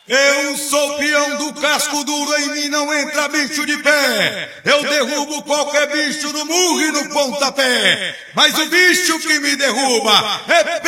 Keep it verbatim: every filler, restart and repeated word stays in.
Eu sou peão do casco duro, em mim não entra bicho de pé. Eu derrubo qualquer bicho no murro e no pontapé. Mas o bicho que me derruba é